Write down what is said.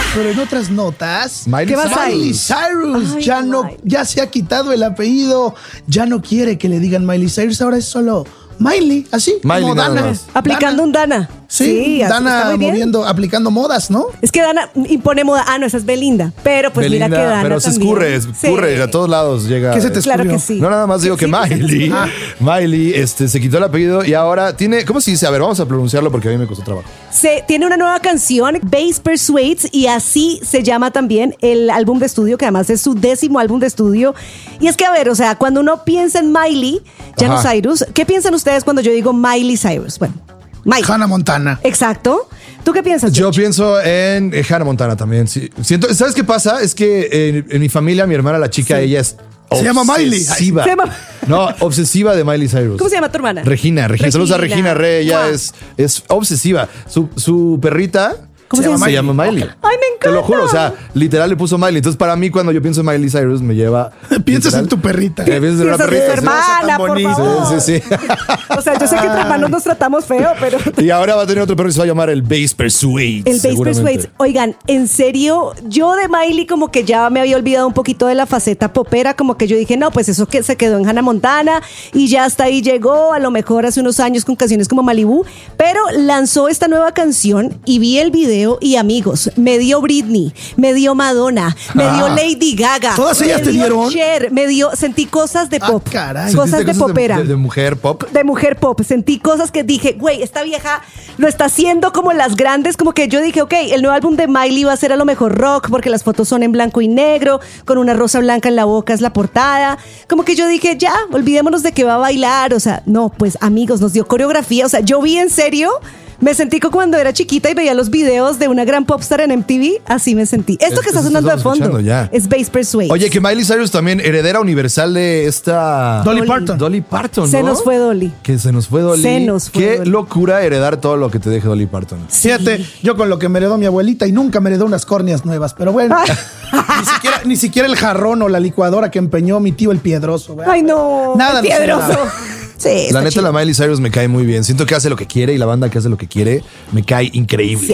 Pero en otras notas, ¿Qué más hay? Miley Cyrus Ay, ya se ha quitado el apellido, ya no quiere que le digan Miley Cyrus, ahora es solo Miley, así Miley como nada Dana. más. Aplicando un Dana. Sí, está Dana muy bien. aplicando modas, ¿no? Es que Dana impone moda. Ah, no, esa es Belinda. Pero pues Belinda, mira que Dana pero se también. escurre, a todos lados llega. ¿Qué se te Claro escurrió? que sí. No, nada más digo que Miley. Miley se quitó el apellido y ahora tiene. ¿Cómo se dice? A ver, vamos a pronunciarlo porque a mí me costó trabajo. Tiene una nueva canción, Bass Persuades, y así se llama también el álbum de estudio, que además es su 10º álbum de estudio. Y es que, a ver, o sea, cuando uno piensa en Miley, ya no Ajá. Cyrus, ¿qué piensan ustedes cuando yo digo Miley Cyrus? Bueno, Miley. Hannah Montana. Exacto. ¿Tú qué piensas? Yo George? pienso en Hannah Montana también. Sí. ¿Sabes qué pasa? Es que en mi familia, mi hermana, la chica, ella es. Se llama Miley. Obsesiva. Se llama- No, obsesiva de Miley Cyrus. ¿Cómo se llama tu hermana? Regina. Saludos a Regina Rey. Ella Guau. es obsesiva. Su perrita. ¿Cómo se llama Miley. Ay, me encanta. Te lo juro, o sea, literal le puso Miley. Entonces, para mí, cuando yo pienso en Miley Cyrus, me lleva. Piensas literal, en tu perrita. Piensas en una Piensas en tu perrita. hermana, tan por bonito. favor. Sí. O sea, yo sé que entre hermanos nos tratamos feo, pero... Y ahora va a tener otro perro y se va a llamar el Bass Persuades. El Bass seguramente. Persuades. Oigan, en serio, yo de Miley como que ya me había olvidado un poquito de la faceta popera, como que yo dije, no, pues eso que se quedó en Hannah Montana y ya hasta ahí llegó, a lo mejor hace unos años con canciones como Malibu, pero lanzó esta nueva canción y vi el video y amigos, me dio Britney, me dio Madonna, me dio Lady Gaga. ¿Todas ellas me te dio dieron? Cher, sentí cosas de pop, caray. cosas ¿Sentiste de popera. De mujer pop. De mujer pop, sentí cosas que dije, güey, esta vieja lo está haciendo como las grandes, como que yo dije, ok, el nuevo álbum de Miley va a ser a lo mejor rock, porque las fotos son en blanco y negro, con una rosa blanca en la boca es la portada, como que yo dije, ya, olvidémonos de que va a bailar, o sea, no, pues amigos, nos dio coreografía, o sea, yo vi en serio... Me sentí como cuando era chiquita y veía los videos de una gran popstar en MTV. Así me sentí. Esto que está Eso sonando de estamos fondo escuchando ya. es Bass Persuades. Oye, que Miley Cyrus también, heredera universal de esta... Dolly Parton. Dolly Parton, ¿no? Se nos fue Dolly. Que se nos fue Dolly. Se nos fue Qué Dolly. locura heredar todo lo que te deje Dolly Parton. Fíjate, yo con lo que me heredó mi abuelita y nunca me heredó unas córneas nuevas, pero bueno, ni siquiera el jarrón o la licuadora que empeñó mi tío el Piedroso. ¿verdad? Ay, no. Nada, el no sé piedroso. nada. Sí, La está neta, chido. la Miley Cyrus me cae muy bien. Siento que hace lo que quiere y la banda que hace lo que quiere me cae increíble.